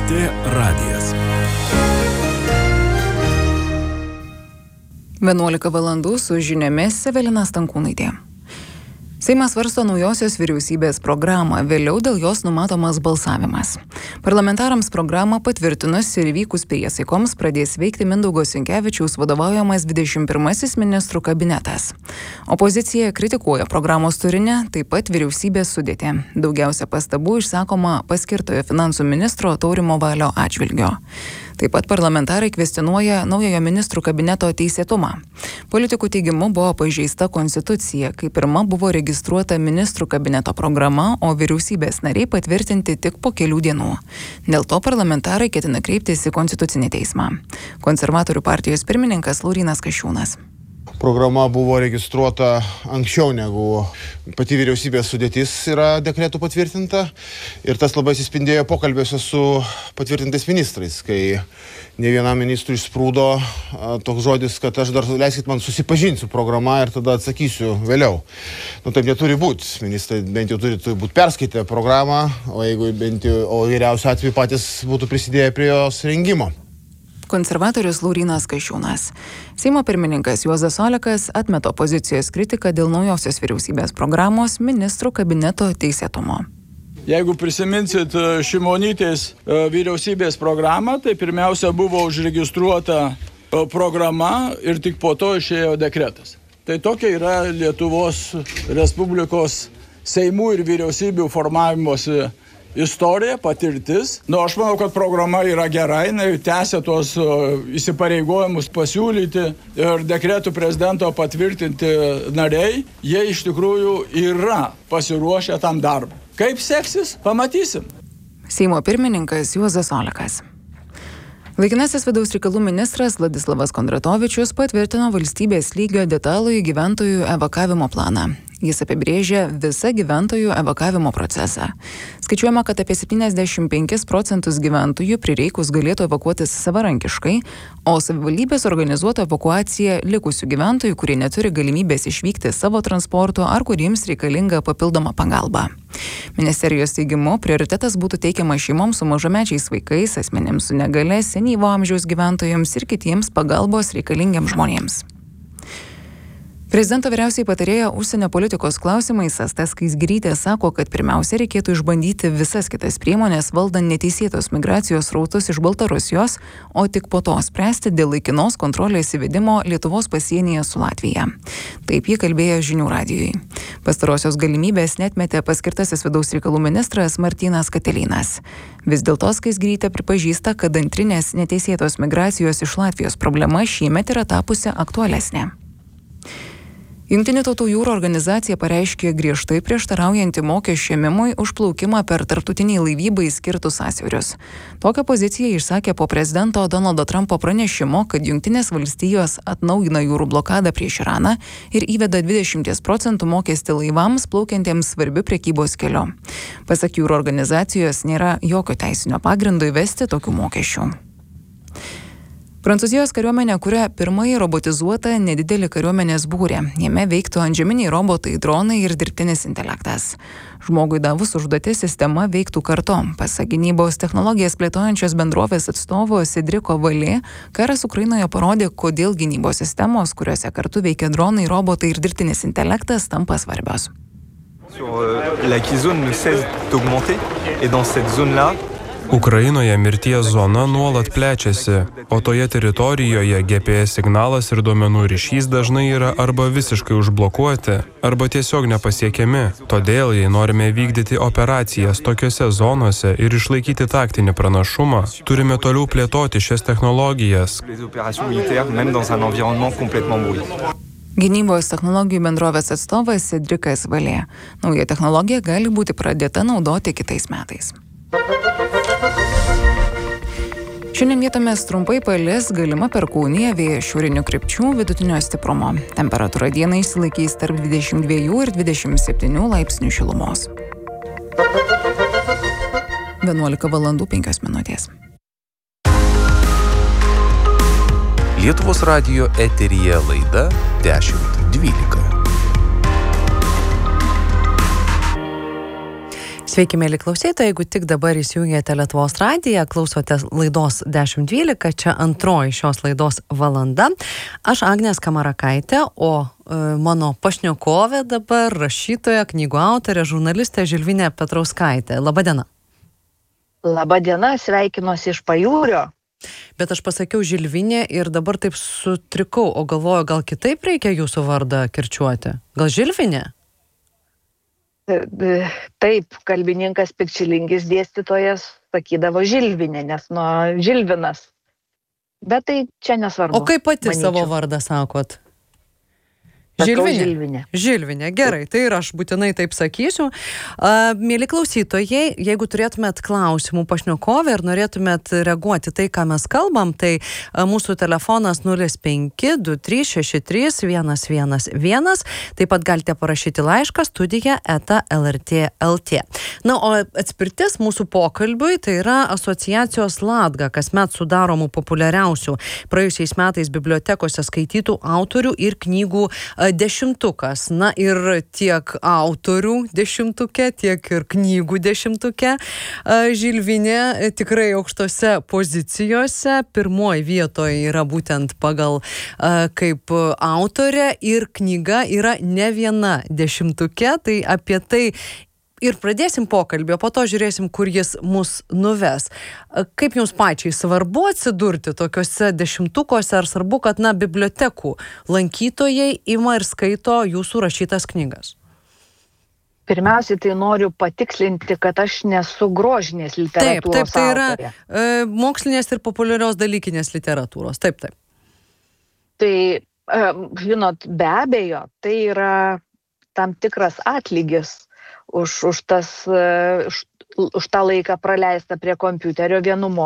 LRT radijas. 11 valandų su žiniomis Evelina Stankūnaitė. Seimas svarsto naujosios vyriausybės programą, vėliau dėl jos numatomas balsavimas. Parlamentarams programą patvirtinus ir įvykus priesaikoms pradės veikti Mindaugo Sinkevičiaus vadovaujamas 21 ministrų kabinetas. Opozicija kritikuoja programos turinį, taip pat vyriausybės sudėtį. Daugiausia pastabų išsakoma paskirtojo finansų ministro Taurimo Valio atžvilgio. Taip pat parlamentarai kvestionuoja naujojo ministrų kabineto teisėtumą. Politikų teigimu buvo pažeista konstitucija, kai pirma buvo registruota ministrų kabineto programa, o vyriausybės nariai patvirtinti tik po kelių dienų. Dėl to parlamentarai ketina kreiptis į Konstitucinį teismą. Konservatorių partijos pirmininkas Laurynas Kasčiūnas. Programa buvo registruota anksčiau negu pati vyriausybės sudėtis yra dekretų patvirtinta ir tas labai atsispindėjo pokalbiuose su patvirtintais ministrais, kai ne vienam ministrui išsprūdo toks žodis, kad aš dar leiskit man susipažinti su programa ir tada atsakysiu vėliau. Taip neturi būti. Ministrai bent jau turi būti perskaitę programą, o jeigu o vyriausiu atveju patys būtų prisidėję prie jos rengimo. Konservatorius Laurynas Kasčiūnas. Seimo pirmininkas Juozas Olekas atmeta opozicijos kritiką dėl naujosios vyriausybės programos ministrų kabineto teisėtumo. Jeigu prisiminsit Šimonytės vyriausybės programą, tai pirmiausia buvo užregistruota programa ir tik po to išėjo dekretas. Tai tokia yra Lietuvos Respublikos Seimų ir vyriausybių formavimosi istorija, patirtis. Aš manau, kad programa yra gera, jinai tęsia tuos įsipareigojimus pasiūlyti ir dekretų prezidento patvirtinti nariai, jie iš tikrųjų yra pasiruošę tam darbui. Kaip seksis, pamatysim. Seimo pirmininkas Juozas Olekas. Laikinasis vidaus reikalų ministras Vladislavas Kondratovičius patvirtino valstybės lygio detalųjį gyventojų evakavimo planą. Jis apibrėžia visą gyventojų evakavimo procesą. Skaičiuojama, kad apie 75% gyventojų prireikus galėtų evakuotis savarankiškai, o savivaldybės organizuotų evakuaciją likusių gyventojų, kurie neturi galimybės išvykti savo transportu ar kuriems reikalinga papildoma pagalba. Ministerijos teigimu, prioritetas būtų teikiamas šeimoms su mažamečiais vaikais, asmenėms su negale, senyvo amžiaus gyventojams ir kitiems pagalbos reikalingiems žmonėms. Prezidento vyriausiai patarėja užsienio politikos klausimais Asta Skaisgirytė sako, kad pirmiausia reikėtų išbandyti visas kitas priemonės valdant neteisėtos migracijos srautus iš Baltarusijos, o tik po to spręsti dėl laikinos kontrolės įvedimo Lietuvos pasienyje su Latvija. Taip ji kalbėjo Žinių radijui. Pastarosios galimybės neatmetė paskirtasis vidaus reikalų ministras Martynas Katelynas. Vis dėlto Skaisgirytė pripažįsta, kad antrinės neteisėtos migracijos iš Latvijos problema šiemet yra tapusi aktualesnė. Jungtinių tautų jūrų organizacija pareiškė griežtai prieštaraujanti mokesčių ėmimui už plaukimą per tarptautiniai laivybai skirtus sąsiaurius. Tokią poziciją išsakė po prezidento Donaldo Trumpo pranešimo, kad Jungtinės valstijos atnaujina jūrų blokadą prieš Iraną ir įveda 20% mokestį laivams plaukiantiems svarbiu prekybos keliu. Pasak jūrų organizacijos, nėra jokio teisinio pagrindo įvesti tokių mokesčių. Prancūzijos kariuomenė kuria pirmąjį robotizuotą nedidelį kariuomenės būrį. Jame veiktų antžeminiai robotai, dronai ir dirbtinis intelektas. Žmogui davus užduotis sistema veiktų kartu. Pasak gynybos technologijas plėtojančios bendrovės atstovo Cedrico Valė, karas Ukrainoje parodė, kodėl gynybos sistemos, kuriuose kartu veikia dronai, robotai ir dirbtinis intelektas, tampa svarbios. Ukrainoje mirties zona nuolat plečiasi, o toje teritorijoje GPS signalas ir duomenų ryšys dažnai yra arba visiškai užblokuoti, arba tiesiog nepasiekiami. Todėl, jei norime vykdyti operacijas tokiose zonose ir išlaikyti taktinį pranašumą, turime toliau plėtoti šias technologijas. Gynybos technologijų bendrovės atstovas Cedricas Valė. Nauja technologija gali būti pradėta naudoti kitais metais. Šiandien vietomis trumpai palis, galima perkūnija, vėjas šiaurinių krypčių, vidutinio stiprumo. Temperatūra dieną išsilaikys tarp 22 ir 27 laipsnių šilumos. 11 valandų 5 minutės. Lietuvos radijo eteryje laida 10.12. Sveiki, mėly klausytojai, jeigu tik dabar įsijungėte Lietuvos radiją, klausote laidos 10.12, čia antroji šios laidos valanda. Aš Agnė Skamarakaitė, o mano pašnekovė dabar rašytoja, knygų autorė, žurnalistė Žilvinė Petrauskaitė. Labadiena. Labadiena, sveikinuosi iš Pajūrio. Bet aš pasakiau Žilvinė ir dabar taip sutrikau, o galvoju, gal kitaip reikia jūsų vardą kirčiuoti? Gal Žilvinė? Taip, kalbininkas Pikčilingis dėstytojas sakydavo Žilvinė, nes nuo Žilvinas. Bet tai čia nesvarbu. O kaip pati manyčiau. Savo vardą sakot? Žilvinė. Žilvinė, gerai, tai ir aš būtinai taip sakysiu. Mėly klausytojai, jeigu turėtumėt klausimų pašnekovę ir norėtumėt reaguoti tai, ką mes kalbam, tai mūsų telefonas 0523631111. Taip pat galite parašyti laišką studija@lrt.lt. Na, o atspirtis mūsų pokalbiui tai yra asociacijos Latga, kasmet sudaromų populiariausių praėjusiais metais bibliotekose skaitytų autorių ir knygų dešimtukas. Na ir tiek autorių dešimtuke, tiek ir knygų dešimtuke. Žilvinė tikrai aukštose pozicijose. Pirmoji vietoje yra būtent pagal kaip autorė ir knyga yra ne viena dešimtuke. Tai apie tai ir pradėsim pokalbį, o po to žiūrėsim, kur jis mus nuves. Kaip jums pačiai svarbu atsidurti tokiuose dešimtukose, ar svarbu, kad bibliotekų lankytojai ima ir skaito jūsų rašytas knygas? Pirmiausiai, tai noriu patikslinti, kad aš nesu grožinės literatūros Taip, tai yra autorė. Mokslinės ir populiarios dalykinės literatūros. Taip. Tai, žinot, be abejo, tai yra tam tikras atlygis už tą laiką praleistą prie kompiuterio vienu